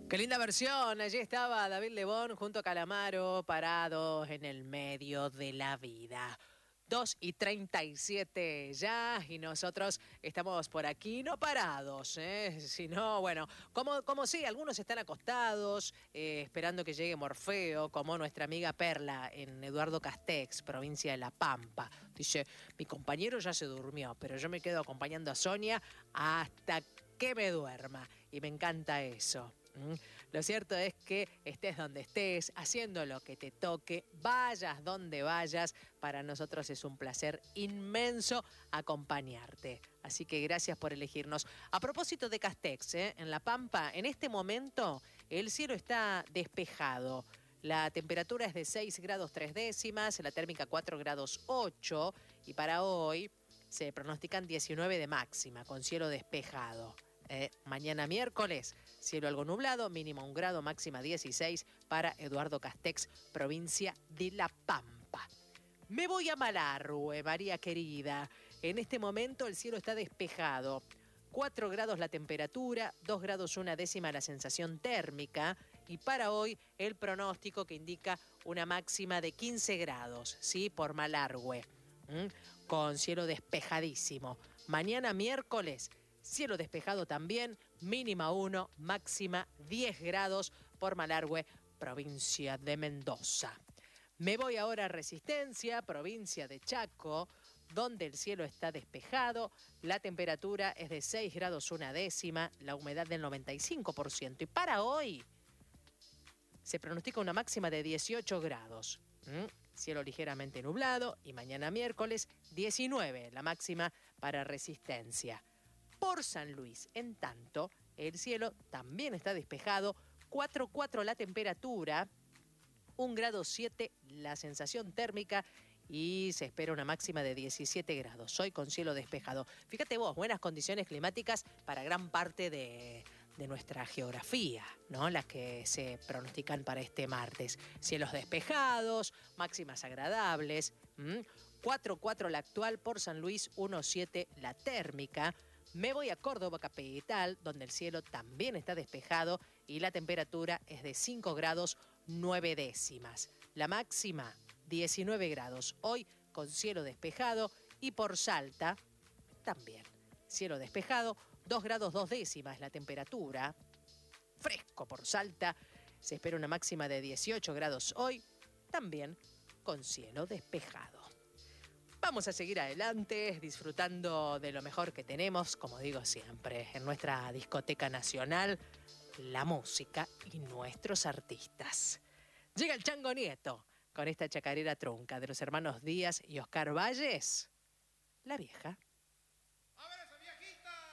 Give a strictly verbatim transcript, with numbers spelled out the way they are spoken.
Qué linda versión. Allí estaba David Lebón junto a Calamaro, parados en el medio de la vida. dos y treinta y siete ya, y nosotros estamos por aquí, no parados, ¿eh? Sino, bueno, como, como sí, algunos están acostados, eh, esperando que llegue Morfeo, como nuestra amiga Perla en Eduardo Castex, provincia de La Pampa. Dice, mi compañero ya se durmió, pero yo me quedo acompañando a Sonia hasta que me duerma. Y me encanta eso. ¿Mm? Lo cierto es que estés donde estés, haciendo lo que te toque, vayas donde vayas, para nosotros es un placer inmenso acompañarte. Así que gracias por elegirnos. A propósito de Castex, ¿eh? En La Pampa, en este momento el cielo está despejado. La temperatura es de seis grados tres décimas, la térmica cuatro grados ocho, y para hoy se pronostican diecinueve de máxima, con cielo despejado. Eh, mañana miércoles, cielo algo nublado, mínimo un grado, máxima dieciséis para Eduardo Castex, provincia de La Pampa. Me voy a Malargüe, María querida. En este momento el cielo está despejado. cuatro grados la temperatura, dos grados una décima la sensación térmica. Y para hoy el pronóstico que indica una máxima de quince grados, ¿sí? Por Malargüe, ¿Mm? con cielo despejadísimo. Mañana miércoles, cielo despejado también, mínima uno, máxima diez grados por Malargüe, provincia de Mendoza. Me voy ahora a Resistencia, provincia de Chaco, donde el cielo está despejado, la temperatura es de seis grados una décima, la humedad del noventa y cinco por ciento. Y para hoy se pronostica una máxima de dieciocho grados. ¿Mm? Cielo ligeramente nublado, y mañana miércoles diecinueve, la máxima para Resistencia. Por San Luis, en tanto, el cielo también está despejado, cuatro grados cuatro la temperatura, un grado siete la sensación térmica, y se espera una máxima de diecisiete grados. Hoy con cielo despejado. Fíjate vos, buenas condiciones climáticas para gran parte de, de nuestra geografía, ¿no? Las que se pronostican para este martes. Cielos despejados, máximas agradables. ¿Mm? cuatro grados cuatro la actual por San Luis, uno grado siete la térmica. Me voy a Córdoba capital, donde el cielo también está despejado y la temperatura es de cinco grados nueve décimas. La máxima, diecinueve grados. Hoy con cielo despejado. Y por Salta, también cielo despejado, dos grados dos décimas la temperatura. Fresco por Salta. Se espera una máxima de dieciocho grados hoy, también con cielo despejado. Vamos a seguir adelante, disfrutando de lo mejor que tenemos, como digo siempre, en nuestra discoteca nacional, la música y nuestros artistas. Llega el Chango Nieto con esta chacarera trunca de los hermanos Díaz y Oscar Valles, La Vieja.